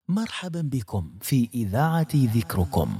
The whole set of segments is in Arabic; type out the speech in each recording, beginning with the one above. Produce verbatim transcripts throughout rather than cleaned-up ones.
مرحبا بكم في إذاعة ذكركم.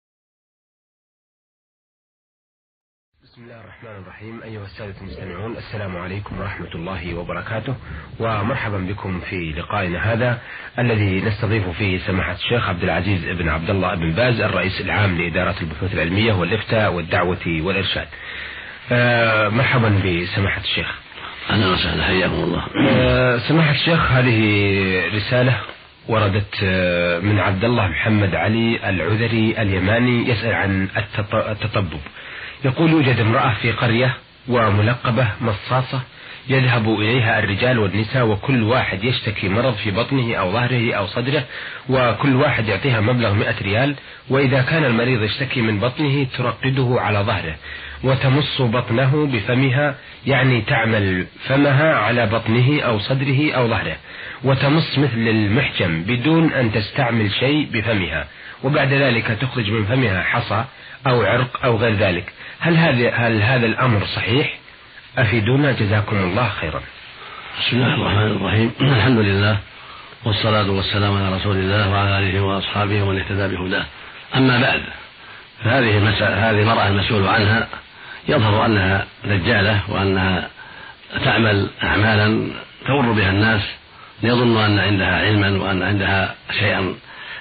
بسم الله الرحمن الرحيم. أيها السادة المستمعون، السلام عليكم ورحمة الله وبركاته، ومرحبا بكم في لقائنا هذا الذي نستضيف فيه سماحة الشيخ عبد العزيز بن عبد الله بن باز، الرئيس العام لإدارة البحوث العلمية والإفتاء والدعوة والإرشاد. آه مرحبا بسماحة الشيخ. أهلا وسهلا، حياكم الله. آه سماحة الشيخ، هذه رسالة وردت من عبد الله محمد علي العذري اليماني، يسأل عن التطبب. يقول: يوجد امرأة في قرية وملقبة مصاصة، يذهب إليها الرجال والنساء، وكل واحد يشتكي مرض في بطنه أو ظهره أو صدره، وكل واحد يعطيها مبلغ مئة ريال، وإذا كان المريض يشتكي من بطنه ترقده على ظهره وتمص بطنه بفمها، يعني تعمل فمها على بطنه أو صدره أو ظهره، وتمص مثل المحجم بدون أن تستعمل شيء بفمها، وبعد ذلك تخرج من فمها حصى أو عرق أو غير ذلك. هل هذا هل هذا الأمر صحيح؟ أفيدونا جزاكم الله خيرا. بسم الله الرحمن الرحيم. الحمد لله والصلاة والسلام على رسول الله وعلى آله وأصحابه ومن اهتدى بهداه. أما بعد، فهذه المسألة هذه المرأة المسؤول عنها يظهر أنها دجالة، وأنها تعمل أعمالا تمر بها الناس ليظنوا أن عندها علما وأن عندها شيئا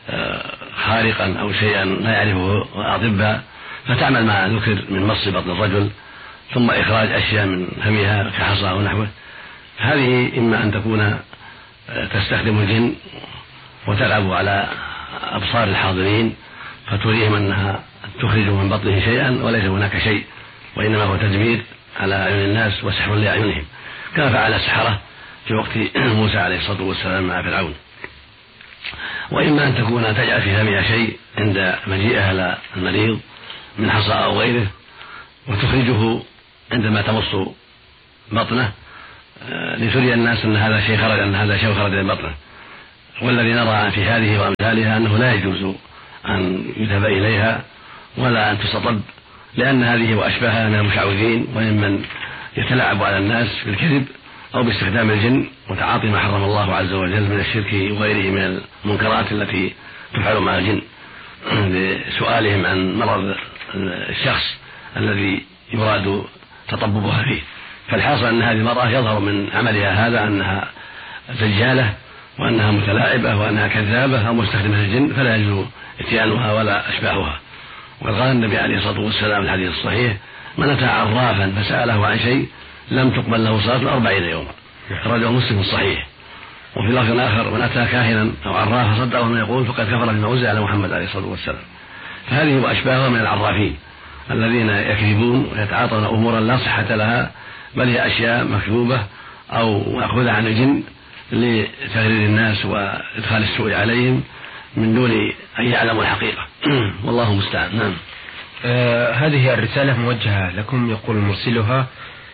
خارقا أو شيئا لا يعرفه الأطباء، فتعمل ما ذكر من مص بطن الرجل ثم إخراج أشياء من فمها كحصى ونحوه. هذه إما أن تكون تستخدم الجن وتلعب على أبصار الحاضرين فتريهم أنها تخرج من بطنه شيئا وليس هناك شيء، وإنما هو تدمير على أعين الناس وسحر لأعينهم، كما فعل السحرة في وقت موسى عليه الصلاة والسلام مع فرعون. وإما أن تكون تجعل في فمها شيء عند مجيئها إلى المريض من حصى أو غيره وتخرجه عندما تمص بطنه لتري الناس أن هذا شيء خرج أن هذا شيء خرج من بطنه. والذي نرى في هذه وأمثالها أنه لا يجوز أن يذهب إليها ولا أن تستطب، لأن هذه وأشباهها من المشعوذين وممن يتلاعب على الناس بالكذب أو باستخدام الجن وتعاطي ما حرم الله عز وجل من الشرك وغيره من المنكرات التي تفعل مع الجن لسؤالهم عن مرض الشخص الذي يراد تطببها فيه. فالحاصل أن هذه المرأة يظهر من عملها هذا أنها دجالة وأنها متلاعبة وأنها كذابة أو مستخدمة الجن، فلا يجوز اتيانها ولا أشباهها. وقال النبي عليه الصلاة والسلام في الحديث الصحيح: من أتى عرافا فسأله عن شيء لم تقبل له صلاة أربعين يوما، أخرجه مسلم الصحيح. وفي لفظ آخر: من أتى كاهنا أو عرافا صدقه ما يقول فقد كفر بما أنزل على محمد عليه الصلاة والسلام. فهذه وأشباهها من العرافين الذين يكذبون ويتعاطون أمورا لا صحة لها، بل هي أشياء مكذوبة أو مأخوذة عن الجن لتغرير الناس وإدخال السوء عليهم من دون أن يعلموا الحقيقة. والله المستعان. نعم. آه هذه الرسالة موجهة لكم. يقول مرسلها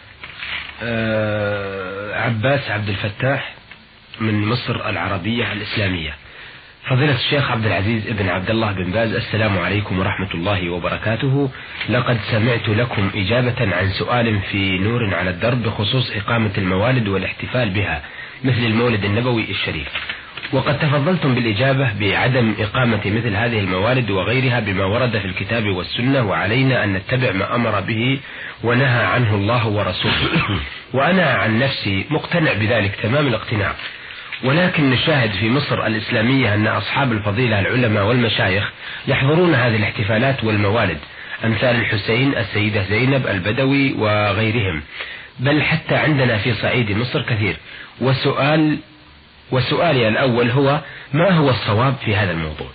آه عباس عبد الفتاح من مصر العربية الإسلامية. فضيلة الشيخ عبد العزيز بن عبد الله بن باز، السلام عليكم ورحمة الله وبركاته. لقد سمعت لكم إجابة عن سؤال في نور على الدرب بخصوص إقامة الموالد والاحتفال بها مثل المولد النبوي الشريف، وقد تفضلتم بالإجابة بعدم إقامة مثل هذه الموالد وغيرها بما ورد في الكتاب والسنة، وعلينا أن نتبع ما أمر به ونهى عنه الله ورسوله. وأنا عن نفسي مقتنع بذلك تمام الاقتناع، ولكن نشاهد في مصر الإسلامية أن أصحاب الفضيلة العلماء والمشايخ يحضرون هذه الاحتفالات والموالد، أمثال الحسين، السيدة زينب، البدوي وغيرهم، بل حتى عندنا في صعيد مصر كثير. وسؤال وسؤالي الأول هو: ما هو الصواب في هذا الموضوع؟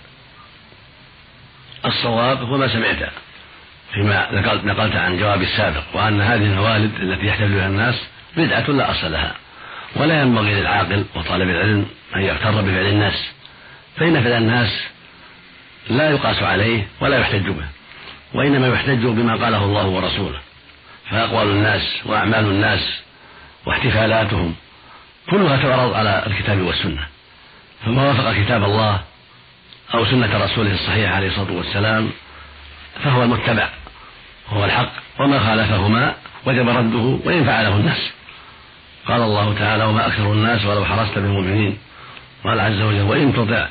الصواب هو ما سمعت فيما نقلت, نقلت عن جواب السابق، وأن هذه الموالد التي يحتفل بها الناس بدعة لا أصل لها، ولا ينبغي للعاقل وطالب العلم أن يغتر بفعل الناس، فإن فعل الناس لا يقاس عليه ولا يحتج به، وإنما يحتج بما قاله الله ورسوله. فأقوال الناس وأعمال الناس واحتفالاتهم كلها تعرض على الكتاب والسنة، فما وافق كتاب الله أو سنة رسوله الصحيح عليه الصلاة والسلام فهو المتبع وهو الحق، وما خالفهما وجب رده وإن فعله الناس. قال الله تعالى: وما أكثر الناس ولو حرصت بالمؤمنين. قال عز وجل: وإن تطع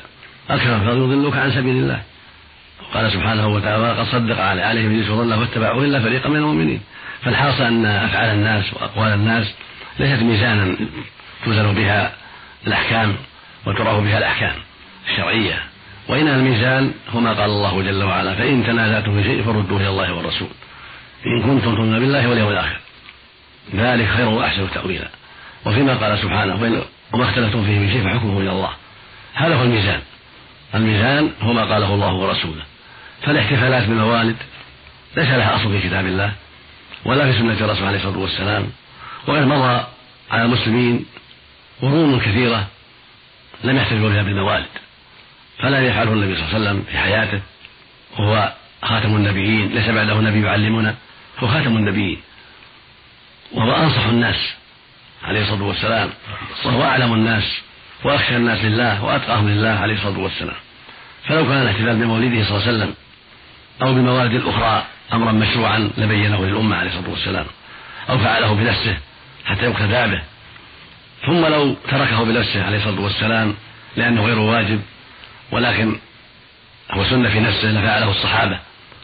أكثر فيضلك عن سبيل الله. قال سبحانه وتعالى قد صدق عليهم إبليس وضله واتبعوه إلا فريقا من المؤمنين. فالحاصل أن أفعال الناس وأقوال الناس ليست ميزانا توزن بها الأحكام وتراه بها الأحكام الشرعية، وإنما الميزان هو ما قال الله جل وعلا: فإن تنازعتم في شيء فردوه إلى الله والرسول إن كنتم تؤمنون بالله واليوم الآخر ذلك خير وأحسن تأويلا. وفيما قال سبحانه: وما اختلفتم فيه من شيء فحكمه إلى الله. هذا هو الميزان. الميزان هو ما قاله الله ورسوله. فالاحتفالات بالموالد ليس لها أصل في كتاب الله ولا في سنة الرسول عليه الصلاة والسلام، وقد مضى على المسلمين قرون كثيرة لم يحتفلوا بها بالموالد، فلم يفعله النبي صلى الله عليه وسلم في حياته، وهو خاتم النبيين، ليس بعده نبي يعلمنا، هو خاتم النبيين وهو أنصح الناس عليه الصلاة والسلام، وهو أعلم الناس وأخشى الناس لله وأتقاهم لله عليه الصلاة والسلام. فلو كان الاحتفال بمولده صلى الله عليه وسلم أو بالموالد الأخرى أمرا مشروعا لبينه للأمة عليه الصلاة والسلام، أو فعله بنفسه حتى يقتدى به، ثم لو تركه بنفسه عليه الصلاة والسلام لأنه غير واجب ولكن هو سنة في نفسه لفعله الصحابة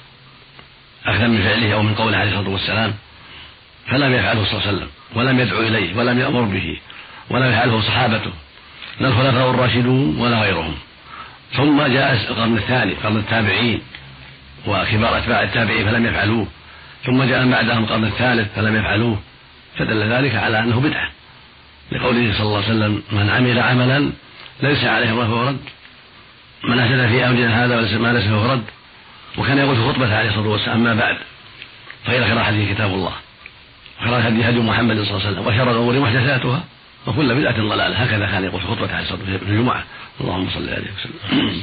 أخذا من فعله أو من قوله عليه الصلاة والسلام، فلم يفعله صلى الله عليه وسلم ولم يدعو إليه ولم يأمر به ولم يفعله صحابته لا الخلفاء الراشدون ولا غيرهم. ثم جاء القرن الثاني قرن التابعين وكبار أتباع التابعين فلم يفعلوه، ثم جاء بعدهم القرن الثالث فلم يفعلوه، فدل ذلك على أنه بدعة، لقوله صلى الله عليه وسلم: من عمل عملا ليس عليه أمره فهو رد، من أحدث في أمرنا هذا ما ليس فهو رد. وكان يقول في خطبته عليه الصلاة والسلام: أما بعد فإن خير الحديث كتاب الله وخير الهدي هدي محمد صلى الله عليه وسلم وشر الأمور محدثاتها وكل بدعة ضلالة. هكذا كان يقول في خطبته عليه الصلاة والسلام في الجمعة. اللهم صل عليه وسلم.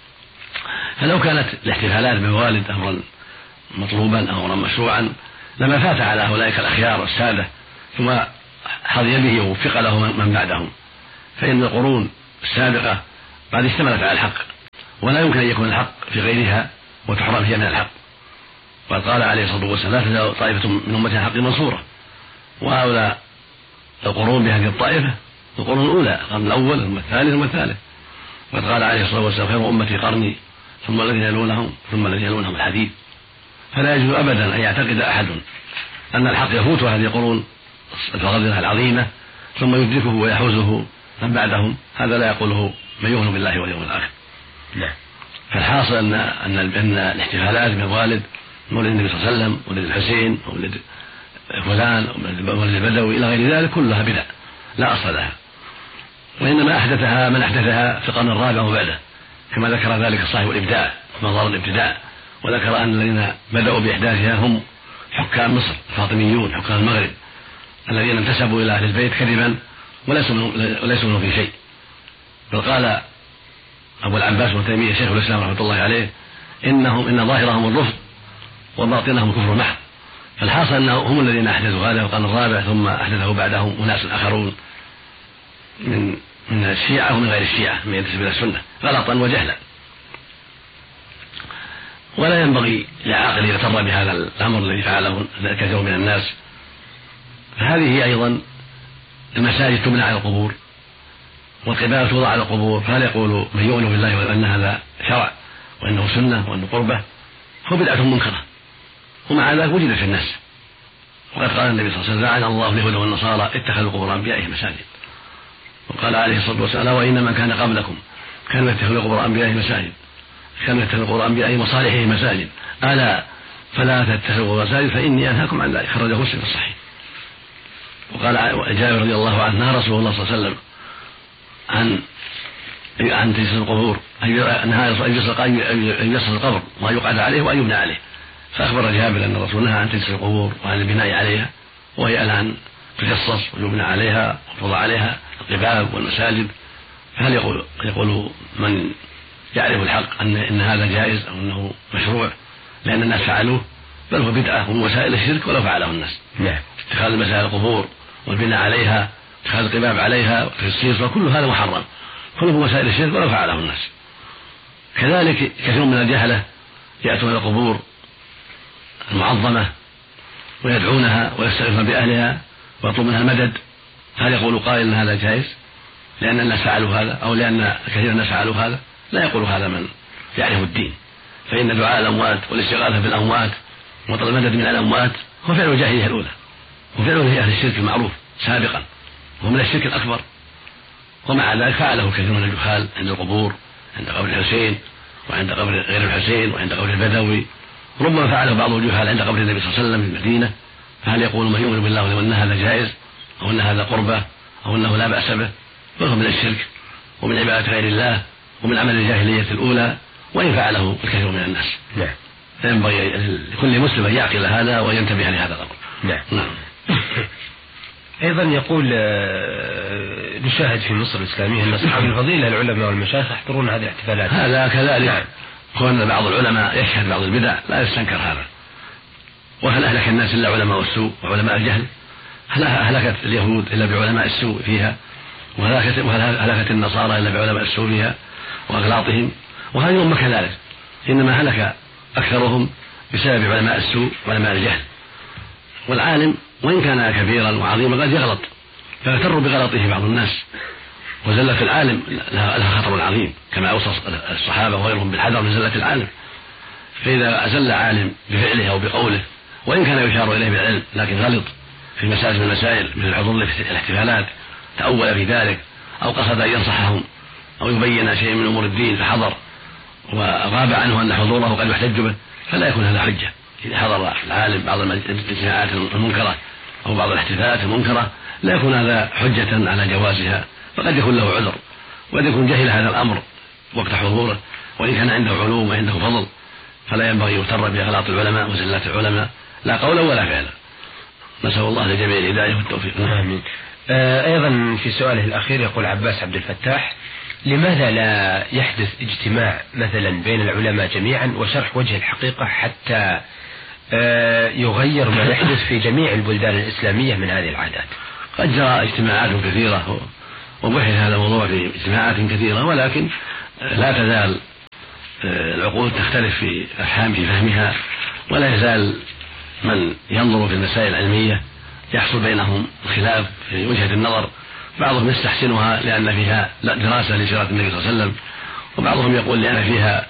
فلو كانت الاحتفالات بالموالد أمرا مطلوبا أو أمرا مشروعا لما فات على أولئك الأخيار والسادة، ثم حظي به ووفق له من بعدهم، فإن القرون السابقة قد اشتملت على الحق ولا يمكن أن يكون الحق في غيرها وتحرم فيها من الحق. وقد قال عليه الصلاة والسلام: لا تزال طائفة من أمة الحق منصورة. وهؤلاء القرون بهذه الطائفة القرون الأولى، القرن الأول ثم الثاني ثم الثالث. وقد قال عليه الصلاة والسلام: خير أمتي قرني ثم الذين يلونهم ثم الذين يلونهم الحديث. فلا يجوز أبدا أن يعتقد أحد أن الحق يفوت هذه القرون الفضيلة العظيمة ثم يدركه ويحوزه من بعدهم، هذا لا يقوله من يؤمن بالله واليوم الآخر. نعم. فالحاصل أن أن أن الاحتفالات بموالد مولد النبي صلى الله عليه وسلم، مولد الحسين، مولد فلان، مولد البدوي إلى غير ذلك كلها بدع لا أصل لها، وإنما أحدثها من أحدثها في القرن الرابع وبعده، كما ذكر ذلك صاحب الإبداع مظهر الابتداع، وذكر أن الذين بدأوا بإحداثها هم حكام مصر الفاطميون حكام المغرب الذين انتسبوا إلى أهل البيت كذبا وليسوا منهم في شيء. بل قال أبو العباس بن تيمية شيخ الإسلام رحمة الله عليه: إنهم إن ظاهرهم الرفض وباطنهم كفر محض. فالحاصل أنهم هم الذين أحدثوا هذا في القرن الرابع، ثم أحدثه بعدهم أناس آخرون من من الشيعة ومن غير الشيعة من ينتسب إلى السنة غلطا وجهلا. ولا ينبغي لعاقل يغتر بهذا الأمر الذي فعله كثير من الناس. فهذه أيضا المساجد تبنى على القبور والقباب توضع على القبور، فهل يقول من يؤمن بالله وأن هذا شرع وأنه سنة وأنه قربة؟ هو بدعة منكرة، ومع ذلك وجد في الناس. وقد قال النبي صلى الله عليه وسلم: لعن الله اليهود والنصارى اتخذوا قبور أنبيائهم مساجد. وقال عليه الصلاة والسلام: وإن من كان قبلكم كانوا يتخذوا قبور أنبيائهم مساجد كانوا يتخذوا قبور أنبيائهم وصالحهم مساجد ألا فلا تتخذوا مساجد فإني أنهاكم عن ذلك. خرجه مسلم في الصحيح. وقال جابر رضي الله عنه: نهى رسول الله صلى الله عليه وسلم عن عن تجسس القبور، أن يجسس القبر وأن يقعد عليه وأن يبنى عليه. فأخبر جابر أن الرسول نهى عن تجسس القبور وعن البناء عليها، وهي الآن تجسس ويبنى عليها وتوضع عليها القباب والمساجد. فهل يقول يقول من يعرف الحق أن إن هذا جائز أو أنه مشروع لأن الناس فعلوه؟ بل هو بدعة ومن وسائل الشرك ولو فعله الناس. نعم. اتخاذ المساجد القبور والبناء عليها، اتخاذ القباب عليها وتجسيس، وكل هذا محرم، كله وسائل الشرك ولو فعله الناس. كذلك كثير من الجهلة يأتون إلى القبور المعظمة ويدعونها ويستغيثون بأهلها ويطلب منها المدد. هل يقول قائل أن هذا جائز لأن الناس فعلوا هذا أو لأن كثير من الناس فعلوا هذا؟ لا يقول هذا من يعرف الدين، فإن دعاء الأموات والاستغاثة بالأموات وطلب المدد من الأموات هو فعل الجاهلية الأولى، وفعله في أهل الشرك المعروف سابقا، وهو من الشرك الأكبر. ومع ذلك فعله كثير من الجهال عند القبور، عند قبر الحسين وعند قبر غير الحسين وعند قبر البدوي، ربما فعله بعض الجهال عند قبر النبي صلى الله عليه وسلم في المدينة. فهل يقول من يؤمن بالله وأن هذا جائز أو أن هذا قربة أو أنه لا بأس به؟ وهو من الشرك ومن عبادة غير الله ومن عمل الجاهلية الأولى، وإن فعله الكثير من الناس. نعم. فينبغي لكل مسلم أن يعقل هذا وينتبه لهذا الأمر. نعم. نعم. أيضا يقول نشاهد في مصر الإسلامية أن أصحاب الفضيلة العلماء والمشايخ يحضرون هذه الاحتفالات. هذا كذلك. نعم. كون بعض العلماء يشهد بعض البدع لا يستنكر هذا. وهل أهلك الناس إلا علماء السوء وعلماء الجهل؟ هل أهلكت اليهود إلا بعلماء السوء فيها؟ وهل هلكت النصارى إلا بعلماء السوء فيها وأغلاطهم؟ وهذه الأمة كذلك، إنما هلك أكثرهم بسبب علماء السوء وعلماء الجهل. والعالم وإن كان كبيرا وعظيما قد يغلط، فيغتر بغلطه بعض الناس، وزلة العالم لها خطر عظيم كما أوصى الصحابة وغيرهم بالحذر من زلة العالم. فإذا أزل عالم بفعله أو بقوله وإن كان يشار إليه بالعلم لكن غلط في مسائل من المسائل مثل الحضور في الاحتفالات، تأول في ذلك أو قصد أن ينصحهم أو يبين شيء من أمور الدين فحضر وغاب عنه أن حضوره قد يحتج به، فلا يكون هذا حجة. إذا حضر العالم بعض الاجتماعات المنكرة أو بعض الاحتفالات المنكرة لا يكون هذا حجة على جوازها، فقد يكون له عذر وقد يكون جهل هذا الأمر وقت حضوره، وإن كان عنده علوم وعنده فضل فلا ينبغي يغتر بأغلاط العلماء وزلات العلماء لا قولا ولا فعلا. نسأل الله لجميع الهداية والتوفيق. آمين. أيضا في سؤاله الأخير يقول عباس عبد الفتاح: لماذا لا يحدث اجتماع مثلا بين العلماء جميعا وشرح وجه الحقيقة حتى يغير ما يحدث في جميع البلدان الإسلامية من هذه العادات؟ قد جرى اجتماعات كثيرة وبحث هذا الموضوع في اجتماعات كثيرة، ولكن لا تزال العقول تختلف في أفهام في فهمها، ولا يزال من ينظر في المسائل العلمية يحصل بينهم خلاف في وجهة النظر. بعضهم يستحسنها لأن فيها دراسة لسيرة النبي صلى الله عليه وسلم، وبعضهم يقول لأن فيها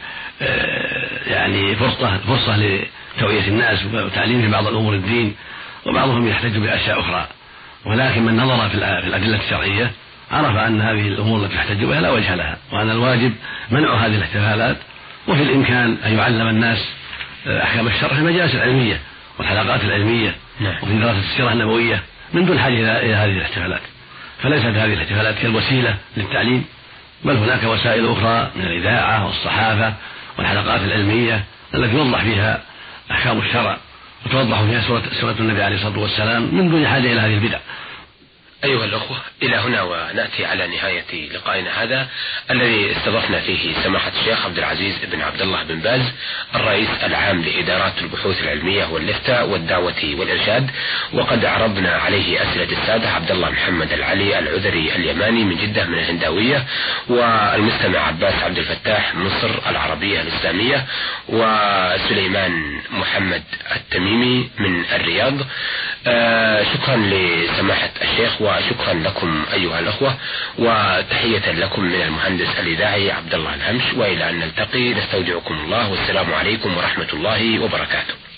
يعني فرصة فرصة لتوعية الناس وتعليم في بعض الأمور الدين، وبعضهم يحتج بأشياء أخرى. ولكن من نظر في الأدلة الشرعية عرف أن هذه الأمور التي يحتج بها لا وجه لها، وأن الواجب منع هذه الاحتفالات، وفي الإمكان أن يعلم الناس أحكام الشرع في المجالس العلمية والحلقات العلمية وفي دراسة السيرة النبوية من دون حاجة إلى هذه الاحتفالات. فليست هذه الاحتفالات كالوسيلة للتعليم، بل هناك وسائل أخرى من الإذاعة والصحافة والحلقات العلمية التي يوضح فيها أحكام الشرع وتوضح فيها سورة النبي عليه الصلاة والسلام من دون حاجة إلى هذه البدع. أيها الأخوة، إلى هنا ونأتي على نهاية لقائنا هذا الذي استضفنا فيه سماحة الشيخ عبد العزيز بن عبد الله بن باز الرئيس العام لإدارات البحوث العلمية والإفتاء والدعوة والإرشاد، وقد عرضنا عليه أسئلة السادة عبد الله محمد العلي العذري اليماني من جدة من الهنداوية، والمستمع عباس عبد الفتاح مصر العربية الإسلامية، وسليمان محمد التميمي من الرياض. آه شكرا لسماحة الشيخ وشكرا لكم أيها الأخوة، وتحية لكم من المهندس الإذاعي عبد الله الهمش، وإلى أن نلتقي نستودعكم الله والسلام عليكم ورحمة الله وبركاته.